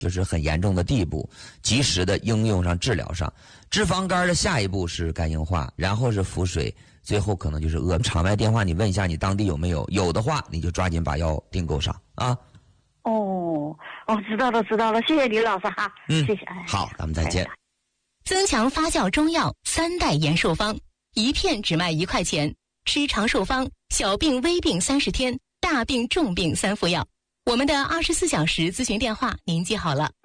就是很严重的地步，及时的应用上治疗上。脂肪肝的下一步是肝硬化，然后是腹水，最后可能就是恶。场外电话你问一下你当地有没有，有的话你就抓紧把药订购上啊。 知道了，谢谢李老师哈。谢谢。 好，咱们再见。 增强发酵中药3代延寿方，一片只卖1块钱，吃长寿方，小病微病30天，大病重病3副药。我们的24小时咨询电话您记好了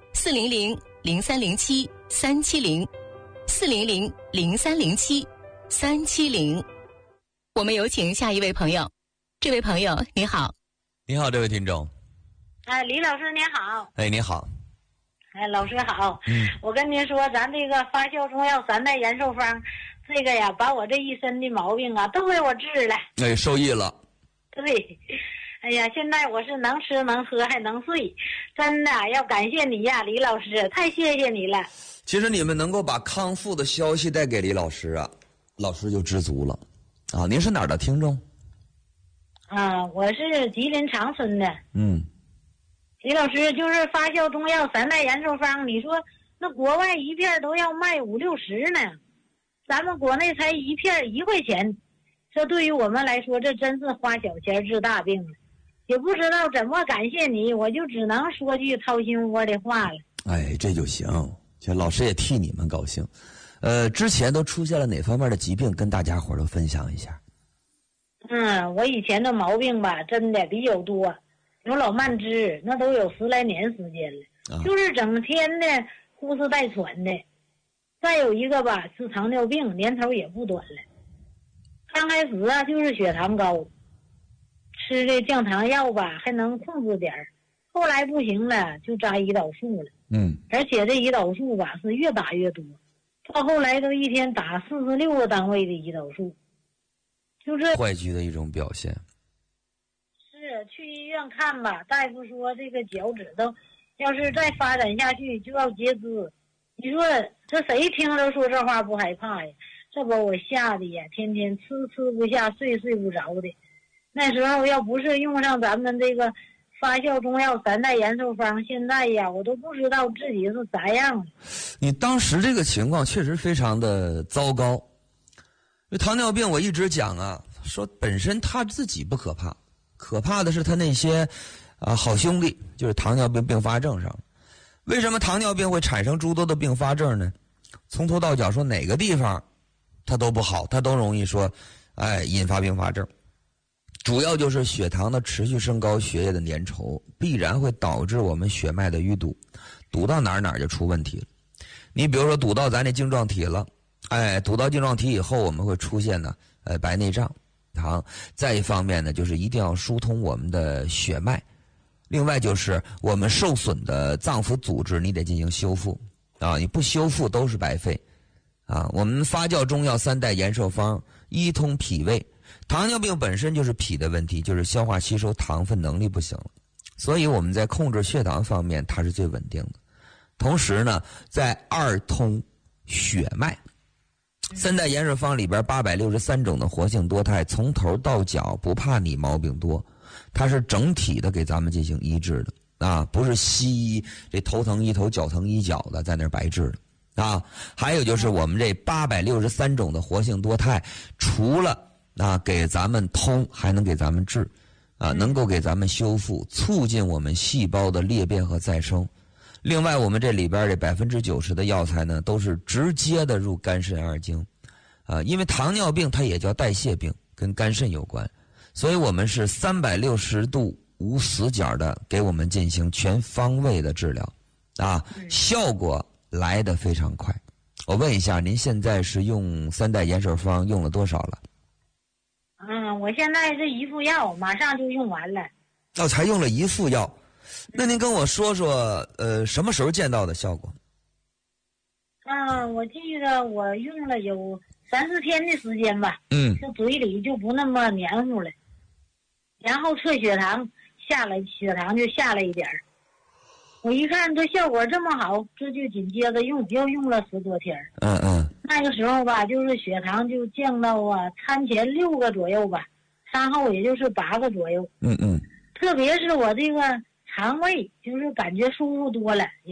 ，400-0307-370，400-0307-370。我们有请下一位朋友。这位朋友你好。 你好，这位听众。 李老师你好。 你好。 老师好。我跟您说，咱这个发酵中药3代延寿方，这个呀，把我这一身的毛病啊，都给我治了。 受益了。 对。哎呀，现在我是能吃能喝还能睡，真的要感谢你呀，李老师，太谢谢你了。 其实你们能够把康复的消息带给李老师啊，老师就知足了。您是哪儿的听众？ 我是吉林长春的。李老师，就是发酵中药3代延寿方，你说那国外一片都要卖50-60呢，咱们国内才一片1块钱，这对于我们来说，这真是花小钱治大病了。也不知道怎么感谢你，我就只能说句掏心窝的话了。 这就行，其实老师也替你们高兴。之前都出现了哪方面的疾病，跟大家伙都分享一下。 我以前的毛病吧，真的比较多，有老慢支，那都有10来年时间了，就是整天的呼哧带喘的。再有一个吧，是糖尿病，年头也不短了。刚开始啊，就是血糖高，吃这降糖药吧，还能控制点儿。后来不行了，就扎胰岛素了。而且这胰岛素吧，是越打越多，到后来都一天打46个单位的胰岛素。就是坏疽的一种表现。 是去医院看吧，大夫说这个脚趾头要是再发展下去就要截肢。你说这谁听着说这话不害怕呀？这把我吓得呀，天天吃不下，睡不着的。那时候要不是用上咱们这个发酵中药3代延寿方，现在呀我都不知道自己是啥样了。 你当时这个情况确实非常的糟糕。糖尿病我一直讲啊，说本身他自己不可怕，可怕的是他那些好兄弟，就是糖尿病并发症上。为什么糖尿病会产生诸多的并发症呢？从头到脚说哪个地方它都不好，它都容易说引发并发症。主要就是血糖的持续升高，血液的粘稠必然会导致我们血脉的淤堵，堵到哪儿就出问题了。你比如说堵到咱这晶状体了，堵到晶状体以后，我们会出现呢白内障。再一方面呢，就是一定要疏通我们的血脉。另外就是我们受损的脏腑组织，你得进行修复你不修复都是白费我们发酵中药3代延寿方，一通脾胃。糖尿病本身就是脾的问题，就是消化吸收糖分能力不行了，所以我们在控制血糖方面它是最稳定的。同时呢，在2通血脉。3代延寿方里边863种的活性多肽，从头到脚不怕你毛病多，它是整体的给咱们进行医治的不是西医这头疼一头脚疼一脚的在那儿白治的还有就是我们这863种的活性多肽，除了给咱们通，还能给咱们治能够给咱们修复，促进我们细胞的裂变和再生。另外我们这里边这90%的药材呢，都是直接的入肝肾二经因为糖尿病它也叫代谢病，跟肝肾有关，所以我们是360度无死角的给我们进行全方位的治疗效果来得非常快。我问一下，您现在是用3代延寿方用了多少了？ 我现在这1副药马上就用完了。 才用了1副药。那您跟我说说什么时候见到的效果？ 我记得我用了有3-4天的时间吧。这嘴里就不那么黏糊了，然后测血糖血糖就下来一点儿。我一看这效果这么好，这就紧接着又用了10多天。那个时候吧，就是血糖就降到餐前6个左右吧，餐后也就是8个左右。特别是我这个肠胃就是感觉舒服多了。